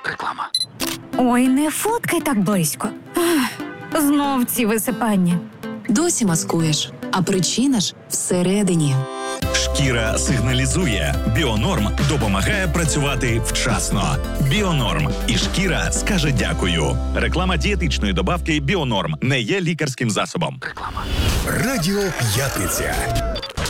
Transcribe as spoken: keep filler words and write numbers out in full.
Реклама. Ой, не фоткай так близько. Ах, знов ці висипання. Досі маскуєш, а причина ж всередині. Шкіра сигналізує. Біонорм допомагає працювати вчасно. Біонорм. І шкіра скаже дякую. Реклама дієтичної добавки Біонорм не є лікарським засобом. Реклама. Радіо П'ятниця.